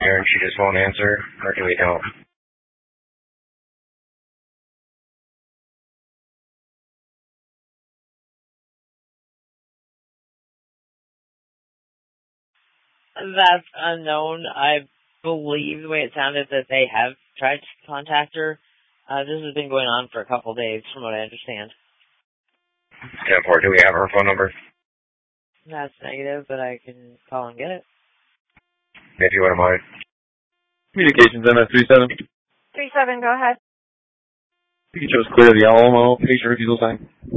here and she just won't answer, or do we don't? That's unknown. I believe the way it sounded that they have tried to contact her. This has been going on for a couple of days, from what I understand. 10-4, do we have her phone number? That's negative, but I can call and get it. If you wouldn't mind. Communications MS37. 37, go ahead. You chose clear the Alamo patient refusal sign.